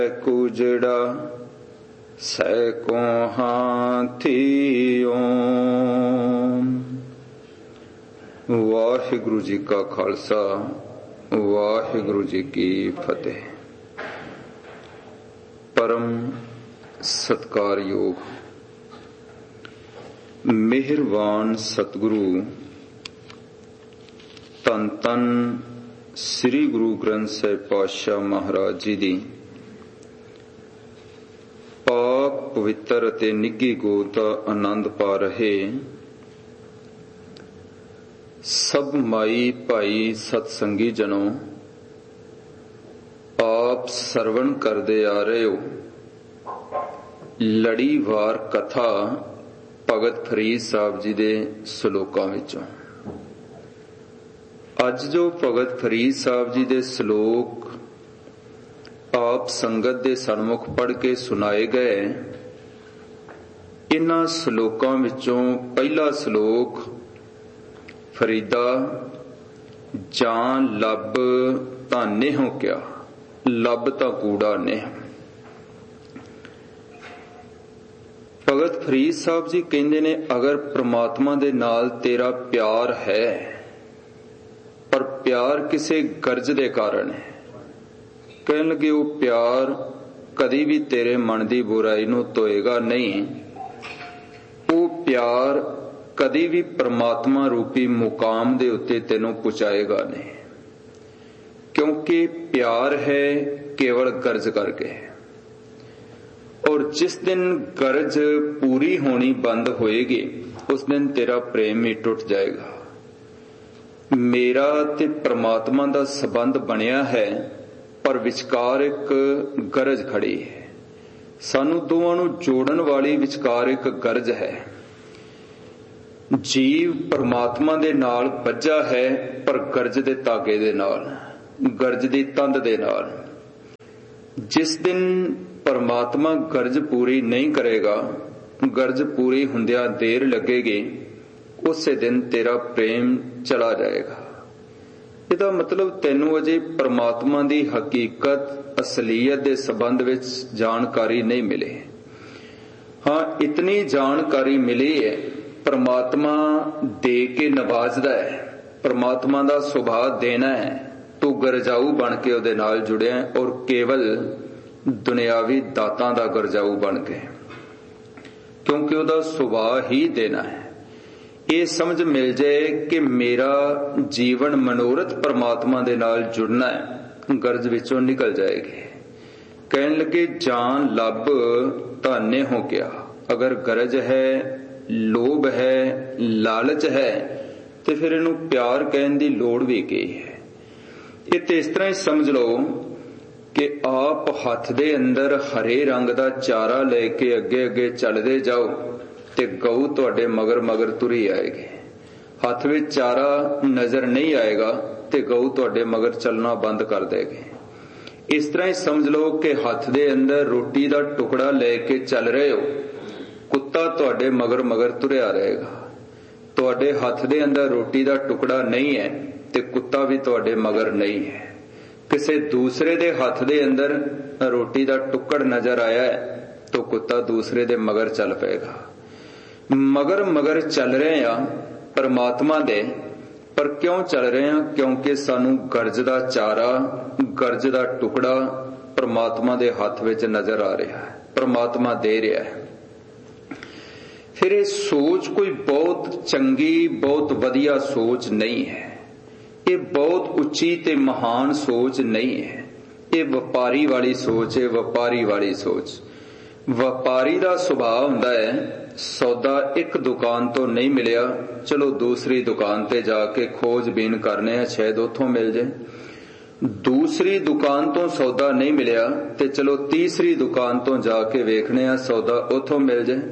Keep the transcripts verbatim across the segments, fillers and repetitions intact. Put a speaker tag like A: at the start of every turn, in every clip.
A: ਕੂਜੜਾ ਸੈਕੋ ਹਾਥੀਓ। ਵਾਹਿਗੁਰੂ ਜੀ ਕਾ ਖਾਲਸਾ, ਵਾਹਿਗੁਰੂ ਜੀ ਕੀ ਫਤਿਹ। ਪਰਮ ਸਤਿਕਾਰਯੋਗ ਮਿਹਰਬਾਨ ਸਤਿਗੁਰੂ ਧੰਨ ਧੰਨ ਸ੍ਰੀ ਗੁਰੂ ਗ੍ਰੰਥ ਸਾਹਿਬ ਪਾਤਸ਼ਾਹ ਮਹਾਰਾਜ ਜੀ ਦੀ ਪਾਕ ਪਵਿੱਤਰ ਅਤੇ ਨਿੱਘੀ ਗੋਦ ਦਾ ਆਨੰਦ ਪਾ ਰਹੇ ਸਭ ਮਾਈ ਭਾਈ ਸਤਸੰਗੀ ਜਨੋ, ਆਪ ਸਰਵਣ ਕਰਦੇ ਆ ਰਹੇ ਹੋ ਲੜੀਵਾਰ ਕਥਾ ਭਗਤ ਫਰੀਦ ਸਾਹਿਬ ਜੀ ਦੇ ਸ਼ਲੋਕਾਂ ਵਿੱਚੋਂ। ਅੱਜ ਜੋ ਭਗਤ ਫਰੀਦ ਸਾਹਿਬ ਜੀ ਦੇ ਸ਼ਲੋਕ ਆਪ ਸੰਗਤ ਦੇ ਸਨਮੁਖ ਪੜ੍ਹ ਕੇ ਸੁਣਾਏ ਗਏ, ਇਨ੍ਹਾਂ ਸ਼ਲੋਕਾਂ ਵਿੱਚੋਂ ਪਹਿਲਾ ਸ਼ਲੋਕ ਫਰੀਦਾ ਜਾਂ ਲੱਭ ਤਾਂ ਨੇਹੋਂ ਕਿਆ, ਲੱਭ ਤਾਂ ਕੂੜਾ ਨੇ। ਭਗਤ ਫਰੀਦ ਸਾਹਿਬ ਜੀ ਕਹਿੰਦੇ ਨੇ, ਅਗਰ ਪ੍ਰਮਾਤਮਾ ਦੇ ਨਾਲ ਤੇਰਾ ਪਿਆਰ ਹੈ, ਪਰ ਪਿਆਰ ਕਿਸੇ ਗਰਜ ਦੇ ਕਾਰਨ ਹੈ, ਕਹਿਣ ਲੱਗੇ ਉਹ ਪਿਆਰ ਕਦੀ ਵੀ ਤੇਰੇ ਮਨ ਦੀ ਬੁਰਾਈ ਨੂੰ ਧੋਏਗਾ ਨਹੀਂ। ਉਹ ਪਿਆਰ ਕਦੀ ਵੀ ਪ੍ਰਮਾਤਮਾ ਰੂਪੀ ਮੁਕਾਮ ਦੇ ਉੱਤੇ ਤੈਨੂੰ ਪਹੁੰਚਾਏਗਾ ਨਹੀਂ, ਕਿਉਂਕਿ ਪਿਆਰ ਹੈ ਕੇਵਲ ਗਰਜ ਕਰਕੇ। ਔਰ ਜਿਸ ਦਿਨ ਗਰਜ ਪੂਰੀ ਹੋਣੀ ਬੰਦ ਹੋਏਗੀ, ਉਸ ਦਿਨ ਤੇਰਾ ਪ੍ਰੇਮ ਹੀ ਟੁੱਟ ਜਾਏਗਾ। ਮੇਰਾ ਤੇ ਪ੍ਰਮਾਤਮਾ ਦਾ ਸੰਬੰਧ ਬਣਿਆ ਹੈ, ਪਰ ਵਿਚਕਾਰ ਇੱਕ ਗਰਜ ਖੜੀ ਹੈ। ਸਾਨੂੰ ਦੋਵਾਂ ਨੂੰ ਜੋੜਨ ਵਾਲੀ ਵਿਚਕਾਰ ਇੱਕ ਗਰਜ ਹੈ। ਜੀਵ ਪ੍ਰਮਾਤਮਾ ਦੇ ਨਾਲ ਬੱਝਾ ਹੈ, ਪਰ ਗਰਜ ਦੇ ਧਾਗੇ ਦੇ ਨਾਲ, ਗਰਜ ਦੀ ਤੰਦ ਦੇ ਨਾਲ। ਜਿਸ ਦਿਨ ਪਰਮਾਤਮਾ ਗਰਜ ਪੂਰੀ ਨਹੀਂ ਕਰੇਗਾ, ਗਰਜ ਪੂਰੀ ਹੁੰਦਿਆਂ ਦੇਰ ਲੱਗੇਗੀ, ਉਸੇ ਦਿਨ ਤੇਰਾ ਪ੍ਰੇਮ ਚਲਾ ਜਾਏਗਾ। ਇਹਦਾ ਮਤਲਬ ਤੈਨੂੰ ਅਜੇ ਪਰਮਾਤਮਾ ਦੀ ਹਕੀਕਤ ਅਸਲੀਅਤ ਦੇ ਸੰਬੰਧ ਵਿੱਚ ਜਾਣਕਾਰੀ ਨਹੀਂ ਮਿਲੀ। ਹਾਂ, ਇਤਨੀ ਜਾਣਕਾਰੀ ਮਿਲੀ ਹੈ, ਪਰਮਾਤਮਾ ਦੇ ਕੇ ਨਵਾਜ਼ਦਾ ਹੈ, ਪਰਮਾਤਮਾ ਦਾ ਸੁਭਾਅ ਦੇਣਾ ਹੈ। ਤੂੰ ਗਰਜਾਊ ਬਣ ਕੇ ਉਹਦੇ ਨਾਲ ਜੁੜਿਆ, ਔਰ ਕੇਵਲ ਦੁਨਿਆਵੀ ਦਾਤਾਂ ਦਾ ਗਰਜਾਊ ਬਣ ਕੇ, ਕਿਉਂਕਿ ਉਹਦਾ ਸੁਭਾਅ ਹੀ ਦੇਣਾ ਹੈ। ਇਹ ਸਮਝ ਮਿਲ ਜਾਏ ਕਿ ਮੇਰਾ ਜੀਵਨ ਮਨੋਰਥ ਪਰਮਾਤਮਾ ਦੇ ਨਾਲ ਜੁੜਨਾ ਹੈ, ਗਰਜ ਵਿੱਚੋਂ ਨਿਕਲ ਜਾਏਗੀ। ਕਹਿਣ ਲੱਗੇ ਜਾਨ ਲੱਭ ਧਾਨੇ ਹੋ ਗਿਆ। ਅਗਰ ਗਰਜ ਹੈ, ਲੋਭ ਹੈ, ਲਾਲਚ ਹੈ, ਤੇ ਫਿਰ ਇਹਨੂੰ ਪਿਆਰ ਕਹਿਣ ਦੀ ਲੋੜ ਵੀ ਕੀ ਹੈ। ਇਹ ਤੇ ਇਸ ਤਰ੍ਹਾਂ ਹੀ ਸਮਝ ਲਓ ਕਿ ਆਪ ਹੱਥ ਦੇ ਅੰਦਰ ਹਰੇ ਰੰਗ ਦਾ ਚਾਰਾ ਲੈ ਕੇ ਅੱਗੇ ਅੱਗੇ ਚੱਲਦੇ ਜਾਓ ਤੇ ਗਊ ਤੁਹਾਡੇ ਮਗਰ ਮਗਰ ਤੁਰੀ ਆਏਗੀ। ਹੱਥ ਵਿੱਚ ਚਾਰਾ ਨਜ਼ਰ ਨਹੀਂ ਆਏਗਾ ਤੇ ਗਊ ਤੁਹਾਡੇ ਮਗਰ ਚੱਲਣਾ ਬੰਦ ਕਰ ਦੇਗੀ। ਇਸ ਤਰ੍ਹਾਂ ਹੀ ਸਮਝ ਲਓ ਕਿ ਹੱਥ ਦੇ ਅੰਦਰ ਰੋਟੀ ਦਾ ਟੁਕੜਾ ਲੈ ਕੇ ਚੱਲ ਰਹੇ ਹੋ, ਕੁੱਤਾ ਤੁਹਾਡੇ ਮਗਰ ਮਗਰ ਤੁਰਿਆ ਰਹੇਗਾ। ਤੁਹਾਡੇ ਹੱਥ ਦੇ ਅੰਦਰ ਰੋਟੀ ਦਾ ਟੁਕੜਾ ਨਹੀਂ ਹੈ ਤੇ ਕੁੱਤਾ ਵੀ ਤੁਹਾਡੇ ਮਗਰ ਨਹੀਂ ਹੈ। ਕਿਸੇ ਦੂਸਰੇ ਦੇ ਹੱਥ ਦੇ ਅੰਦਰ ਰੋਟੀ ਦਾ ਟੁਕੜ ਨਜ਼ਰ ਆਇਆ ਹੈ ਤਾਂ ਕੁੱਤਾ ਦੂਸਰੇ ਦੇ ਮਗਰ ਚੱਲ ਪਏਗਾ। ਮਗਰ ਮਗਰ ਚੱਲ ਰਹੇ ਆ ਪਰਮਾਤਮਾ ਦੇ, ਪਰ ਕਿਉਂ ਚੱਲ ਰਹੇ ਆ? ਕਿਉਂਕਿ ਸਾਨੂੰ ਗਰਜ ਦਾ ਚਾਰਾ, ਗਰਜ ਦਾ ਟੁਕੜਾ ਪਰਮਾਤਮਾ ਦੇ ਹੱਥ ਵਿੱਚ ਨਜ਼ਰ ਆ ਰਿਹਾ ਹੈ, ਪਰਮਾਤਮਾ ਦੇ ਰਿਹਾ ਹੈ। ਫਿਰ ਇਹ ਸੋਚ ਕੋਈ ਬਹੁਤ ਚੰਗੀ, ਬਹੁਤ ਵਧੀਆ ਸੋਚ ਨਹੀਂ ਹੈ। ਇਹ ਬਹੁਤ ਉੱਚੀ ਤੇ ਮਹਾਨ ਸੋਚ ਨਹੀਂ ਹੈ। ਇਹ ਵਪਾਰੀ ਵਾਲੀ ਸੋਚ ਹੈ, ਵਪਾਰੀ ਵਾਲੀ ਸੋਚ। ਵਪਾਰੀ ਦਾ ਸੁਭਾਅ ਹੁੰਦਾ ਹੈ, ਸੌਦਾ ਇੱਕ ਦੁਕਾਨ ਤੋਂ ਨਹੀਂ ਮਿਲਿਆ, ਚਲੋ ਦੂਸਰੀ ਦੁਕਾਨ ਤੇ ਜਾ ਕੇ ਖੋਜਬੀਨ ਕਰਨੇ ਆ, ਸ਼ਾਇਦ ਉੱਥੋਂ ਮਿਲ ਜਾਏ। ਦੂਸਰੀ ਦੁਕਾਨ ਤੋਂ ਸੌਦਾ ਨਹੀਂ ਮਿਲਿਆ ਤੇ ਚਲੋ ਤੀਸਰੀ ਦੁਕਾਨ ਤੋਂ ਜਾ ਕੇ ਵੇਖਣੇ ਆ, ਸੌਦਾ ਉੱਥੋਂ ਮਿਲ ਜਾਏ।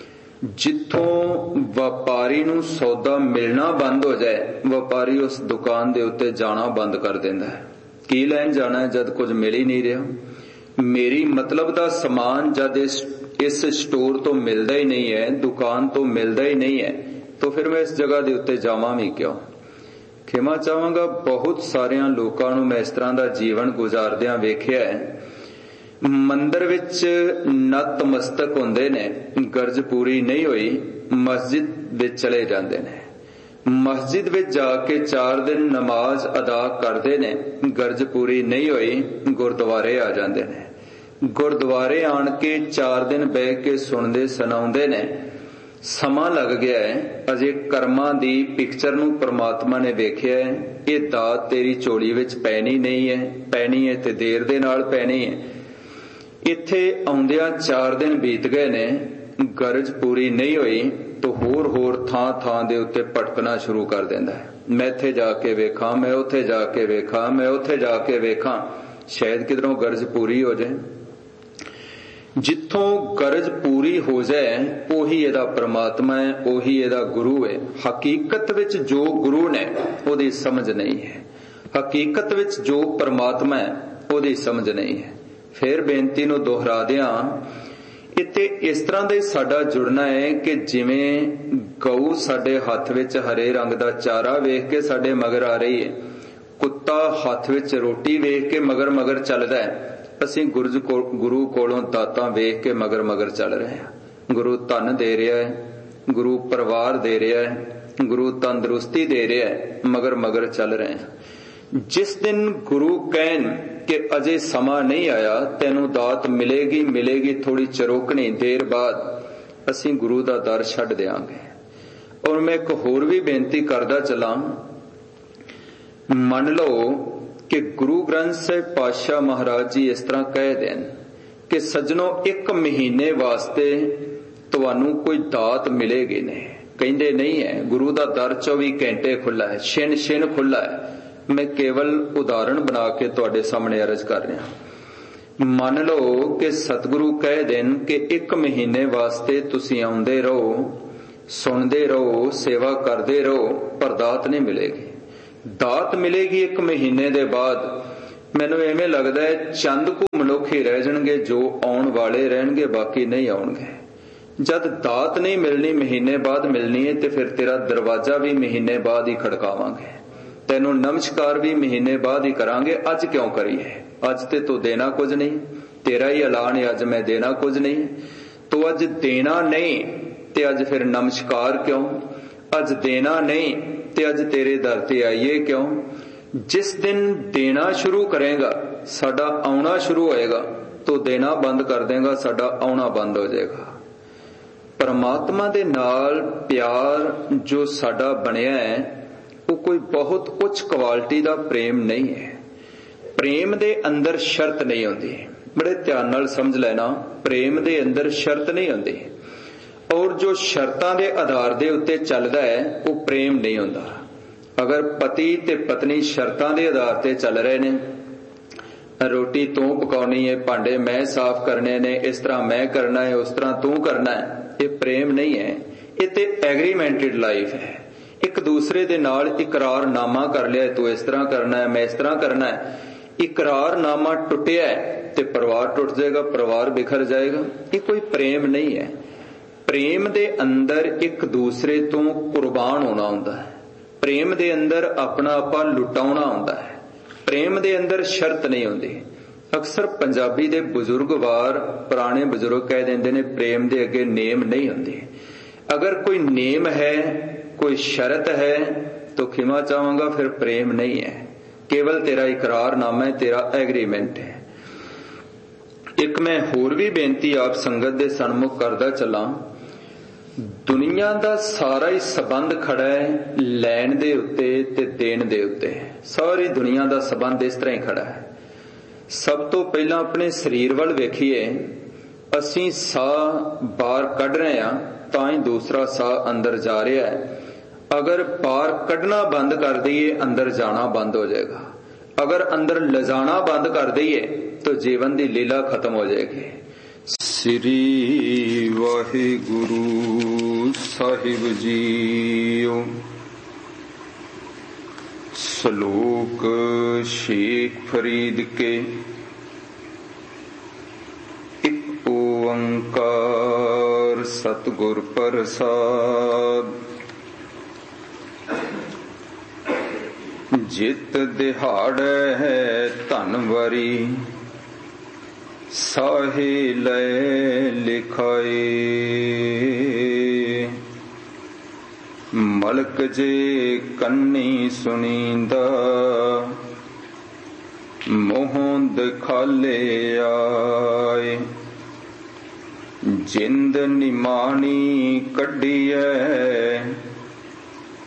A: ਜਿੱਥੋਂ ਵਪਾਰੀ ਨੂੰ ਸੌਦਾ ਮਿਲਣਾ ਬੰਦ ਹੋ ਜਾਏ, ਵਪਾਰੀ ਉਸ ਦੁਕਾਨ ਦੇ ਉੱਤੇ ਜਾਣਾ ਬੰਦ ਕਰ ਦਿੰਦਾ ਹੈ। ਕੀ ਲੈਣ ਜਾਣਾ ਜਦ ਕੁਝ ਮਿਲ ਹੀ ਨਹੀਂ ਰਿਹਾ? ਮੇਰੀ ਮਤਲਬ ਦਾ ਸਮਾਨ ਜਦ ਇਸ ਇਸ ਸਟੋਰ ਤੋਂ ਮਿਲਦਾ ਹੀ ਨਹੀਂ ਹੈ, ਦੁਕਾਨ ਤੋਂ ਮਿਲਦਾ ਹੀ ਨਹੀਂ ਹੈ, ਤਾਂ ਫਿਰ ਮੈਂ ਇਸ ਜਗ੍ਹਾ ਦੇ ਉੱਤੇ ਜਾਵਾਂ ਵੀ ਕਿਉਂ? ਖਿਮਾ ਚਾਹਾਂਗਾ, ਬਹੁਤ ਸਾਰਿਆਂ ਲੋਕਾਂ ਨੂੰ ਮੈਂ ਇਸ ਤਰ੍ਹਾਂ ਦਾ ਜੀਵਨ ਗੁਜ਼ਾਰਦਿਆਂ ਵੇਖਿਆ ਹੈ ਮੰਦਰ ਵਿੱਚ ਨਤਮਸਤਕ ਹੁੰਦੇ ਨੇ, ਗਰਜ ਪੂਰੀ ਨਹੀਂ ਹੋਈ ਮਸਜਿਦ ਵਿੱਚ ਚਲੇ ਜਾਂਦੇ ਨੇ। ਮਸਜਿਦ ਵਿੱਚ ਜਾ ਕੇ ਚਾਰ ਦਿਨ ਨਮਾਜ਼ ਅਦਾ ਕਰਦੇ ਨੇ, ਗਰਜ ਪੂਰੀ ਨਹੀਂ ਹੋਈ ਗੁਰਦੁਆਰੇ ਆ ਜਾਂਦੇ ਨੇ। ਗੁਰਦੁਆਰੇ ਆਣ ਕੇ ਚਾਰ ਦਿਨ ਬਹਿ ਕੇ ਸੁਣਦੇ ਸੁਣਾਉਂਦੇ ਨੇ। ਸਮਾਂ ਲੱਗ ਗਿਆ ਹੈ, ਅਜੇ ਕਰਮਾਂ ਦੀ ਪਿਕਚਰ ਨੂੰ ਪ੍ਰਮਾਤਮਾ ਨੇ ਵੇਖਿਆ ਹੈ। ਇਹ ਦਾਤ ਤੇਰੀ ਝੋਲੀ ਵਿੱਚ ਪੈਣੀ ਨਹੀਂ ਹੈ, ਪੈਣੀ ਹੈ ਤੇ ਦੇਰ ਦੇ ਨਾਲ ਪੈਣੀ ਹੈ। ਇੱਥੇ ਆਉਂਦਿਆਂ ਚਾਰ ਦਿਨ ਬੀਤ ਗਏ ਨੇ, ਗਰਜ ਪੂਰੀ ਨਹੀਂ ਹੋਈ ਤਾਂ ਹੋਰ ਹੋਰ ਥਾਂ ਥਾਂ ਦੇ ਉੱਤੇ ਭਟਕਣਾ ਸ਼ੁਰੂ ਕਰ ਦਿੰਦਾ ਹੈ। ਮੈਂ ਇੱਥੇ ਜਾ ਕੇ ਵੇਖਾਂ, ਮੈਂ ਉੱਥੇ ਜਾ ਕੇ ਵੇਖਾਂ, ਮੈਂ ਉੱਥੇ ਜਾ ਕੇ ਵੇਖਾਂ, ਸ਼ਾਇਦ ਕਿਧਰੋਂ ਗਰਜ ਪੂਰੀ ਹੋ ਜਾਏ। ਜਿੱਥੋਂ ਗਰਜ ਪੂਰੀ ਹੋ ਜਾਏ ਉਹੀ ਇਹਦਾ ਪ੍ਰਮਾਤਮਾ ਹੈ, ਉਹੀ ਇਹਦਾ ਗੁਰੂ ਹੈ। ਹਕੀਕਤ ਵਿੱਚ ਜੋ ਗੁਰੂ ਨੇ ਉਹਦੀ ਸਮਝ ਨਹੀਂ ਹੈ, ਹਕੀਕਤ ਵਿੱਚ ਜੋ ਪ੍ਰਮਾਤਮਾ ਹੈ ਉਹਦੀ ਸਮਝ ਨਹੀਂ ਹੈ। ਫਿਰ ਬੇਨਤੀ ਨੂੰ ਦੁਹਰਾ ਦਿਆਂ, ਇੱਥੇ ਇਸ ਤਰ੍ਹਾਂ ਦਾ ਹੀ ਸਾਡਾ ਜੁੜਨਾ ਹੈ ਕਿ ਜਿਵੇਂ ਗਊ ਸਾਡੇ ਹੱਥ ਵਿੱਚ ਹਰੇ ਰੰਗ ਦਾ ਚਾਰਾ ਵੇਖ ਕੇ ਸਾਡੇ ਮਗਰ ਆ ਰਹੀ ਹੈ, ਕੁੱਤਾ ਹੱਥ ਵਿੱਚ ਰੋਟੀ ਵੇਖ ਕੇ ਮਗਰ ਮਗਰ ਚੱਲਦਾ ਹੈ, ਅਸੀਂ ਗੁਰਜ ਗੁਰੂ ਕੋਲੋਂ ਦਾਤਾਂ ਵੇਖ ਕੇ ਮਗਰ ਮਗਰ ਚੱਲ ਰਹੇ ਹਾਂ। ਗੁਰੂ ਧਨ ਦੇ ਰਿਹਾ ਹੈ, ਗੁਰੂ ਪਰਿਵਾਰ ਦੇ ਰਿਹਾ ਹੈ, ਗੁਰੂ ਤੰਦਰੁਸਤੀ ਦੇ ਰਿਹਾ ਹੈ, ਮਗਰ ਮਗਰ ਚੱਲ ਰਹੇ ਹਾਂ। ਜਿਸ ਦਿਨ ਗੁਰੂ ਕਹਿਣ ਕਿ ਅਜੇ ਸਮਾਂ ਨਹੀਂ ਆਇਆ, ਤੈਨੂੰ ਦਾਤ ਮਿਲੇਗੀ ਮਿਲੇਗੀ ਥੋੜੀ ਚਰੋਕਣੀ ਦੇਰ ਬਾਅਦ, ਅਸੀਂ ਗੁਰੂ ਦਾ ਦਰ ਛੱਡ ਦਿਆਂਗੇ। ਔਰ ਮੈਂ ਇੱਕ ਹੋਰ ਵੀ ਬੇਨਤੀ ਕਰਦਾ ਚੱਲਾਂ, ਮੰਨ ਲਓ ਕਿ ਗੁਰੂ ਗ੍ਰੰਥ ਸਾਹਿਬ ਪਾਤਸ਼ਾਹ ਮਹਾਰਾਜ ਜੀ ਇਸ ਤਰ੍ਹਾਂ ਕਹਿ ਦੇਣ ਕਿ ਸੱਜਣੋ ਇੱਕ ਮਹੀਨੇ ਵਾਸਤੇ ਤੁਹਾਨੂੰ ਕੋਈ ਦਾਤ ਮਿਲੇਗੀ ਨਹੀਂ। ਕਹਿੰਦੇ ਨਹੀਂ ਹੈ, ਗੁਰੂ ਦਾ ਦਰ ਚੌਵੀ ਘੰਟੇ ਖੁੱਲਾ ਹੈ, ਛਿਨ ਛਿਨ ਖੁੱਲਾ ਹੈ। ਮੈਂ ਕੇਵਲ ਉਦਾਹਰਣ ਬਣਾ ਕੇ ਤੁਹਾਡੇ ਸਾਹਮਣੇ ਅਰਜ਼ ਕਰ ਰਿਹਾ। ਮੰਨ ਲਓ ਕਿ ਸਤਿਗੁਰੂ ਕਹਿ ਦੇਣ ਕਿ ਇੱਕ ਮਹੀਨੇ ਵਾਸਤੇ ਤੁਸੀਂ ਆਉਂਦੇ ਰਹੋ, ਸੁਣਦੇ ਰਹੋ, ਸੇਵਾ ਕਰਦੇ ਰਹੋ, ਪਰ ਦਾਤ ਨਹੀਂ ਮਿਲੇਗੀ। ਦਾਤ ਮਿਲੇਗੀ ਇੱਕ ਮਹੀਨੇ ਦੇ ਬਾਅਦ। ਮੈਨੂੰ ਐਵੇਂ ਲੱਗਦਾ ਹੈ ਚੰਦ ਕੁ ਮਨੁੱਖ ਹੀ ਰਹਿ ਜਾਣਗੇ ਜੋ ਆਉਣ ਵਾਲੇ ਰਹਿਣਗੇ, ਬਾਕੀ ਨਹੀਂ ਆਉਣਗੇ। ਜਦ ਦਾਤ ਨਹੀਂ ਮਿਲਣੀ, ਮਹੀਨੇ ਬਾਅਦ ਮਿਲਣੀ ਹੈ, ਤੇ ਫਿਰ ਤੇਰਾ ਦਰਵਾਜ਼ਾ ਵੀ ਮਹੀਨੇ ਬਾਅਦ ਹੀ ਖੜਕਾਵਾਂਗੇ, ਤੈਨੂੰ ਨਮਸਕਾਰ ਵੀ ਮਹੀਨੇ ਬਾਅਦ ਹੀ ਕਰਾਂਗੇ। ਅੱਜ ਕਿਉਂ ਕਰੀਏ? ਅੱਜ ਤੇ ਤੂੰ ਦੇਣਾ ਕੁਝ ਨਹੀਂ, ਤੇਰਾ ਹੀ ਐਲਾਨ ਹੈ ਅੱਜ ਮੈਂ ਦੇਣਾ ਕੁਝ ਨਹੀਂ। ਤੂੰ ਅੱਜ ਦੇਣਾ ਨਹੀਂ ਤੇ ਅੱਜ ਫਿਰ ਨਮਸਕਾਰ ਕਿਉਂ? ਅੱਜ ਦੇਣਾ ਨਹੀਂ ਤੇ ਅੱਜ ਤੇਰੇ ਦਰ ਤੇ ਆਈਏ ਕਿਉਂ? ਜਿਸ ਦਿਨ ਦੇਣਾ ਸ਼ੁਰੂ ਕਰੇਗਾ ਸਾਡਾ ਆਉਣਾ ਸ਼ੁਰੂ ਹੋਏਗਾ, ਤੂੰ ਦੇਣਾ ਬੰਦ ਕਰ ਦੇਗਾ, ਸਾਡਾ ਆਉਣਾ ਬੰਦ ਹੋ ਜਾਏਗਾ। ਪਰਮਾਤਮਾ ਦੇ ਨਾਲ ਪਿਆਰ ਜੋ ਸਾਡਾ ਬਣਿਆ ਹੈ ਉਹ ਕੋਈ ਬਹੁਤ ਉੱਚ ਕੁਆਲਿਟੀ ਦਾ ਪ੍ਰੇਮ ਨਹੀਂ ਹੈ। ਪ੍ਰੇਮ ਦੇ ਅੰਦਰ ਸ਼ਰਤ ਨਹੀਂ ਹੁੰਦੀ, ਬੜੇ ਧਿਆਨ ਨਾਲ ਸਮਝ ਲੈਣਾ। ਪ੍ਰੇਮ ਦੇ ਅੰਦਰ ਸ਼ਰਤ ਨਹੀਂ ਹੁੰਦੀ, ਔਰ ਜੋ ਸ਼ਰਤਾਂ ਦੇ ਆਧਾਰ ਦੇ ਉੱਤੇ ਚੱਲਦਾ ਹੈ ਉਹ ਪ੍ਰੇਮ ਨਹੀਂ ਹੁੰਦਾ। ਅਗਰ ਪਤੀ ਤੇ ਪਤਨੀ ਸ਼ਰਤਾਂ ਦੇ ਆਧਾਰ ਤੇ ਚੱਲ ਰਹੇ ਨੇ, ਰੋਟੀ ਤੂੰ ਪਕਾਉਣੀ ਹੈ, ਭਾਂਡੇ ਮੈਂ ਸਾਫ਼ ਕਰਨੇ ਨੇ, ਇਸ ਤਰ੍ਹਾਂ ਮੈਂ ਕਰਨਾ ਹੈ, ਉਸ ਤਰ੍ਹਾਂ ਤੂੰ ਕਰਨਾ ਹੈ, ਇਹ ਪ੍ਰੇਮ ਨਹੀਂ ਹੈ। ਇਹ ਤੇ ਐਗਰੀਮੈਂਟਡ ਲਾਈਫ ਹੈ। ਇੱਕ ਦੂਸਰੇ ਦੇ ਨਾਲ ਇਕਰਾਰਨਾਮਾ ਕਰ ਲਿਆ, ਤੂੰ ਇਸ ਤਰ੍ਹਾਂ ਕਰਨਾ ਹੈ, ਮੈਂ ਇਸ ਤਰ੍ਹਾਂ ਕਰਨਾ ਹੈ। ਇਕਰਾਰਨਾਮਾ ਟੁੱਟਿਆ ਤੇ ਪਰਿਵਾਰ ਟੁੱਟ ਜਾਏਗਾ, ਪਰਿਵਾਰ ਬਿਖਰ ਜਾਏਗਾ। ਇਹ ਕੋਈ ਪ੍ਰੇਮ ਨਹੀਂ ਹੈ। ਪ੍ਰੇਮ ਦੇ ਅੰਦਰ ਇੱਕ ਦੂਸਰੇ ਤੋਂ ਕੁਰਬਾਨ ਹੋਣਾ ਹੁੰਦਾ ਹੈ। ਪ੍ਰੇਮ ਦੇ ਅੰਦਰ ਆਪਣਾ ਆਪਾ ਲੁਟਾਉਣਾ ਹੁੰਦਾ ਹੈ। ਪ੍ਰੇਮ ਦੇ ਅੰਦਰ ਸ਼ਰਤ ਨਹੀਂ ਹੁੰਦੀ। ਅਕਸਰ ਪੰਜਾਬੀ ਦੇ ਬਜ਼ੁਰਗਵਾਰ ਪੁਰਾਣੇ ਬਜ਼ੁਰਗ ਕਹਿ ਦਿੰਦੇ ਨੇ ਪ੍ਰੇਮ ਦੇ ਅੱਗੇ ਨੇਮ ਨਹੀਂ ਹੁੰਦੀ। ਅਗਰ ਕੋਈ ਨੇਮ ਹੈ, ਕੋਈ ਸ਼ਰਤ ਹੈ ਤਾਂ ਖਿਮਾ ਚਾਹਾਂਗਾ, ਫਿਰ ਪ੍ਰੇਮ ਨਹੀਂ ਹੈ, ਕੇਵਲ ਤੇਰਾ ਇਕਰਾਰਨਾਮਾ ਹੈ, ਤੇਰਾ ਐਗਰੀਮੈਂਟ ਹੈ। ਇੱਕ ਮੈਂ ਹੋਰ ਵੀ ਬੇਨਤੀ ਆਪ ਸੰਗਤ ਦੇ ਸਨਮੁਖ ਕਰਦਾ ਚੱਲਾਂ। ਦੁਨੀਆ ਦਾ ਸਾਰਾ ਹੀ ਸਬੰਧ ਖੜਾ ਹੈ ਲੈਣ ਦੇ ਉੱਤੇ ਤੇ ਦੇਣ ਦੇ ਉੱਤੇ। ਸਾਰੀ ਦੁਨੀਆ ਦਾ ਸਬੰਧ ਇਸ ਤਰ੍ਹਾਂ ਹੀ ਖੜਾ ਹੈ। ਸਭ ਤੋਂ ਪਹਿਲਾਂ ਆਪਣੇ ਸਰੀਰ ਵੱਲ ਵੇਖੀਏ। ਅਸੀਂ ਸਾਹ ਬਾਹਰ ਕੱਢ ਰਹੇ ਹਾਂ ਤਾਂ ਹੀ ਦੂਸਰਾ ਸਾਹ ਅੰਦਰ ਜਾ ਰਿਹਾ ਹੈ। ਅਗਰ ਬਾਹਰ ਕੱਢਣਾ ਬੰਦ ਕਰ ਦਈਏ ਅੰਦਰ ਜਾਣਾ ਬੰਦ ਹੋ ਜਾਏਗਾ। ਅਗਰ ਅੰਦਰ ਲਿਜਾਣਾ ਬੰਦ ਕਰ ਦਈਏ ਤਾਂ ਜੀਵਨ ਦੀ ਲੀਲਾ ਖਤਮ ਹੋ ਜਾਏਗੀ। ਸ੍ਰੀ ਵਾਹਿਗੁਰੂ ਸਾਹਿਬ ਜੀਓ। ਸ਼ਲੋਕ ਸ਼ੇਖ ਫਰੀਦ ਕੇ। ਇੱਕ ਓੰਕਾਰ ਸਤਿਗੁਰ ਪ੍ਰਸਾਦ। ਜਿਤ ਦਿਹਾੜੈ ਹੈ ਧਨਵਰੀ, ਸਾਹੇ ਲੈ ਲਿਖਾਏ। ਮਲਕ ਜੇ ਕੰਨੀ ਸੁਣੀਂਦਾ ਮੂੰਹੋਂ ਦਿਖਾਲੇ ਆਏ। ਜਿੰਦ ਨਿਮਾਣੀ ਕੱਢੀਐ